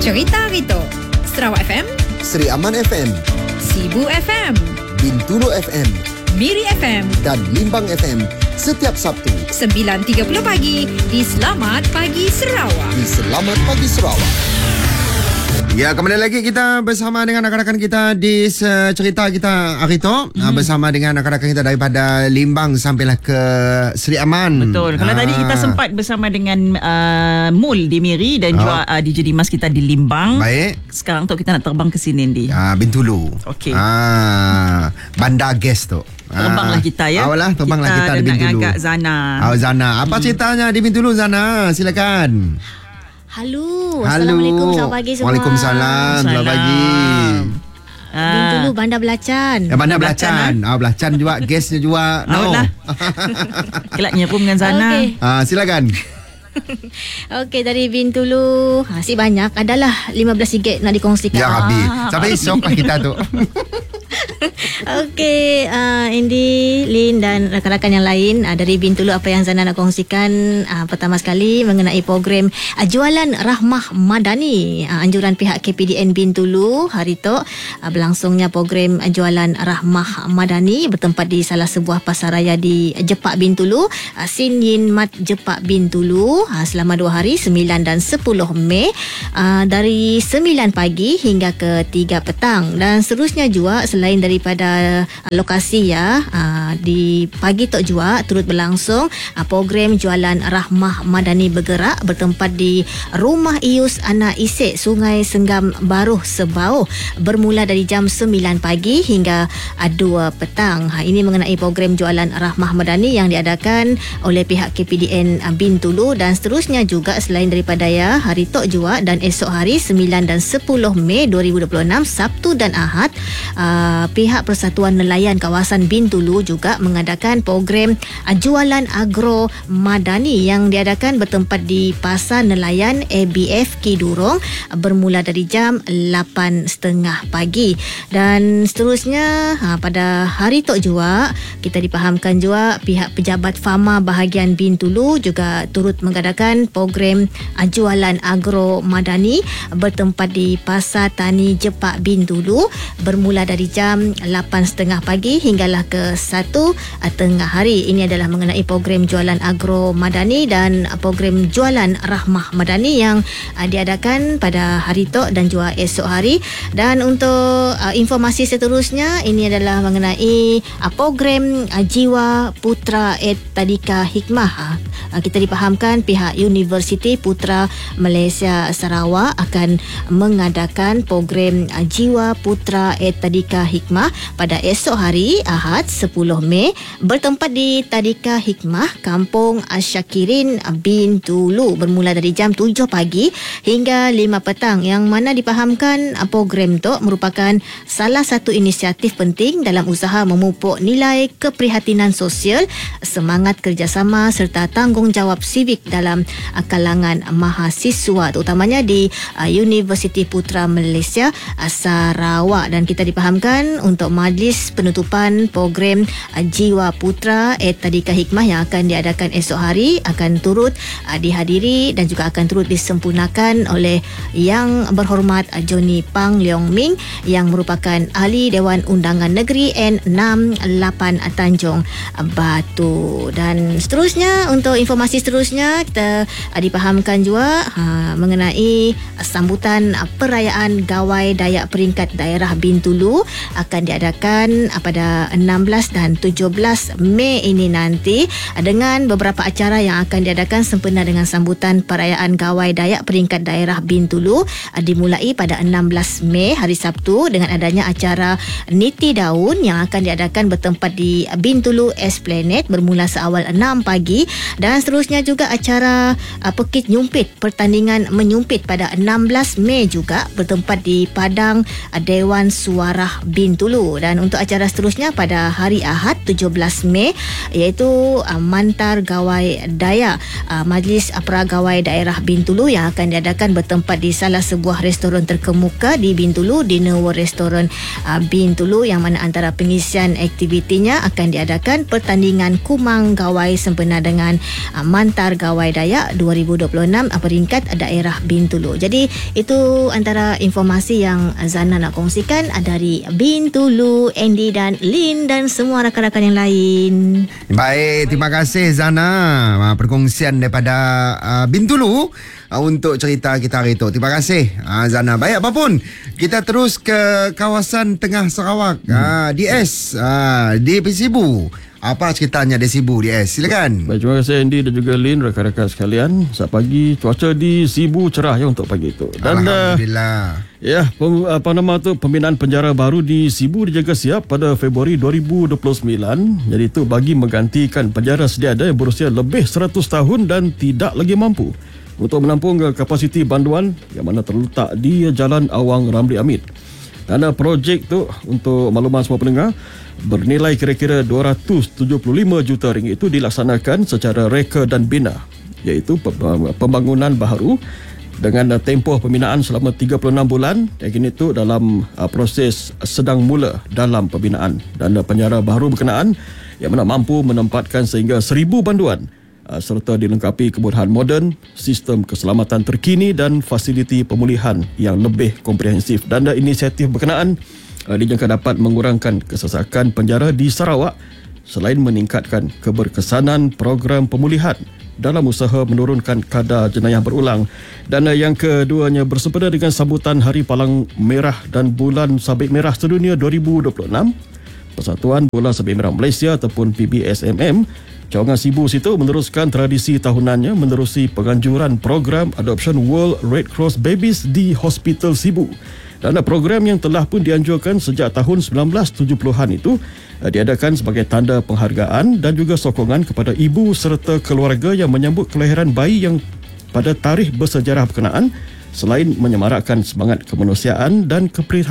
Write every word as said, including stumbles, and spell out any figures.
Cerita Rito, Sarawak F M, Seri Aman F M, Sibu F M, Bintulu F M, Miri F M dan Limbang F M setiap Sabtu sembilan tiga puluh pagi di Selamat Pagi Sarawak. di Selamat Pagi Sarawak. Ya, kembali lagi kita bersama dengan rakan-rakan kita di uh, cerita kita hari tu hmm. uh, bersama dengan rakan-rakan kita daripada Limbang sampailah ke Seri Aman. Betul. Kalau ah. tadi kita sempat bersama dengan uh, Mul di Miri dan oh. juga uh, D J Dimas kita di Limbang. Baik. Sekarang tu kita nak terbang ke sini di. Ah, Bintulu. Okey. Ah, Bandar Gas tu. Terbanglah kita ya. Awalah, terbanglah kita, kita di Bintulu. Kita nak Zana. Oh, Zana. Apa hmm. ceritanya di Bintulu, Zana? Silakan. Halo. Halo. Assalamualaikum. Selamat pagi semua. Waalaikumsalam. Selamat pagi. Bintulu Bandar Belacan. Ya, Bandar Belacan. Ah, Belacan juga, gasnya juga. No. Lah. Kelaknya pun dengan Zana. Okay. Ah, silakan. Okey, dari Bintulu ha, si banyak adalah lima belas ringgit nak dikongsikan. Ya, Rabi. Sampai esok lah kita tu. Okey, uh, Indi, Lin dan rakan-rakan yang lain uh, dari Bintulu, apa yang Zana nak kongsikan uh, pertama sekali mengenai program uh, Jualan Rahmah Madani. Uh, anjuran pihak K P D N Bintulu hari tu uh, berlangsungnya program uh, Jualan Rahmah Madani bertempat di salah sebuah pasaraya di Jepak Bintulu, uh, Sin Yin Mat Jepak Bintulu uh, selama dua hari, sembilan dan sepuluh Mei, uh, dari sembilan pagi hingga ke tiga petang. Dan seterusnya juga selain daripada lokasi ya, aa, di pagi tu juga turut berlangsung aa, program Jualan Rahmah Madani bergerak bertempat di Rumah Ius Anak Isik Sungai Senggam Baruh Sebau bermula dari jam sembilan pagi hingga aa, dua petang. Ha, ini mengenai program Jualan Rahmah Madani yang diadakan oleh pihak K P D N Bintulu. Dan seterusnya juga selain daripada ya hari tu juga dan esok hari sembilan dan sepuluh Mei dua ribu dua puluh enam Sabtu dan Ahad, aa, pihak Persatuan Nelayan Kawasan Bintulu juga mengadakan program Jualan Agro Madani yang diadakan bertempat di Pasar Nelayan A B F Kidurong bermula dari jam lapan tiga puluh pagi. Dan seterusnya ha, pada hari tu juga kita dipahamkan juga pihak Pejabat Fama bahagian Bintulu juga turut mengadakan program Jualan Agro Madani bertempat di Pasar Tani Jepak Bintulu bermula dari jam lapan tiga puluh pagi hinggalah ke satu tengah hari. Ini adalah mengenai program Jualan Agro Madani dan program Jualan Rahmah Madani yang uh, diadakan pada hari tu dan juga esok hari. Dan untuk uh, informasi seterusnya, ini adalah mengenai uh, program uh, Jiwa Putra Ed Tadika Hikmah. Uh, kita dipahamkan pihak Universiti Putra Malaysia Sarawak akan mengadakan program uh, Jiwa Putra Ed Tadika Hikmah pada esok hari Ahad sepuluh Mei bertempat di Tadika Hikmah Kampung Syakirin Bintulu bermula dari jam tujuh pagi hingga lima petang, yang mana dipahamkan program itu merupakan salah satu inisiatif penting dalam usaha memupuk nilai keprihatinan sosial, semangat kerjasama serta tanggungjawab sivik dalam kalangan mahasiswa terutamanya di Universiti Putra Malaysia Sarawak. Dan kita dipahamkan untuk majlis penutupan program Jiwa Putra Ed Tadika Hikmah yang akan diadakan esok hari akan turut dihadiri dan juga akan turut disempurnakan oleh Yang Berhormat Johnny Pang Leong Ming yang merupakan Ahli Dewan Undangan Negeri N enam lapan Tanjung Batu. Dan seterusnya, untuk informasi seterusnya kita dipahamkan juga ha, mengenai sambutan perayaan Gawai Dayak Peringkat Daerah Bintulu akan diadakan pada enam belas dan tujuh belas Mei ini nanti dengan beberapa acara yang akan diadakan sempena dengan sambutan perayaan Gawai Dayak Peringkat Daerah Bintulu dimulai pada enam belas Mei hari Sabtu dengan adanya acara Niti Daun yang akan diadakan bertempat di Bintulu Esplanade bermula seawal enam pagi. Dan seterusnya juga acara Pekit Nyumpit, pertandingan menyumpit pada enam belas Mei juga bertempat di Padang Dewan Suara Bintulu Bintulu. Dan untuk acara seterusnya pada hari Ahad tujuh belas Mei iaitu uh, Mantar Gawai Daya uh, Majlis Peragawai Daerah Bintulu yang akan diadakan bertempat di salah sebuah restoran terkemuka di Bintulu, Dinner World Restoran uh, Bintulu, yang mana antara pengisian aktivitinya akan diadakan pertandingan kumang gawai sempena dengan uh, Mantar Gawai Daya dua ribu dua puluh enam uh, peringkat daerah Bintulu. Jadi itu antara informasi yang Zana nak kongsikan uh, dari Bintulu, Andy dan Lin dan semua rakan-rakan yang lain. Baik, terima kasih Zana uh, perkongsian daripada uh, Bintulu uh, untuk cerita kita hari itu. Terima kasih uh, Zana. Baik, apapun, kita terus ke kawasan Tengah Sarawak. hmm. uh, D S uh, di Sibu. Apa ceritanya di Sibu, D S? Silakan. Baik, terima kasih Andy dan juga Lin, rakan-rakan sekalian. Saat pagi cuaca di Sibu cerah ya untuk pagi itu. Dan Alhamdulillah. Uh, ya, pem, apa nama tu pembinaan penjara baru di Sibu dijaga siap pada Februari dua ribu dua puluh sembilan. Jadi itu bagi menggantikan penjara sedia ada yang berusia lebih seratus tahun dan tidak lagi mampu untuk menampung kapasiti banduan yang mana terletak di Jalan Awang Ramli Amit. Dan projek tu, untuk makluman semua pendengar, bernilai kira-kira dua ratus tujuh puluh lima juta ringgit itu dilaksanakan secara reka dan bina, iaitu pembangunan baharu dengan tempoh pembinaan selama tiga puluh enam bulan. Dan kini itu dalam uh, proses sedang mula dalam pembinaan. Dan uh, penjara baharu berkenaan yang mana mampu menempatkan sehingga seribu banduan uh, serta dilengkapi kemudahan moden, sistem keselamatan terkini dan fasiliti pemulihan yang lebih komprehensif. Dan uh, inisiatif berkenaan uh, dijangka dapat mengurangkan kesesakan penjara di Sarawak selain meningkatkan keberkesanan program pemulihan dalam usaha menurunkan kadar jenayah berulang. Dan uh, yang keduanya bersempena dengan sambutan Hari Palang Merah dan Bulan Sabit Merah Sedunia dua ribu dua puluh enam, Persatuan Bola Sabit Merah Malaysia ataupun P B S M M Cawangan Sibu situ meneruskan tradisi tahunannya menerusi penganjuran program Adoption World Red Cross Babies di Hospital Sibu. Dan program yang telah pun dianjurkan sejak tahun sembilan belas tujuh puluhan itu diadakan sebagai tanda penghargaan dan juga sokongan kepada ibu serta keluarga yang menyambut kelahiran bayi yang pada tarikh bersejarah berkenaan, selain menyemarakkan semangat kemanusiaan dan keprihatinannya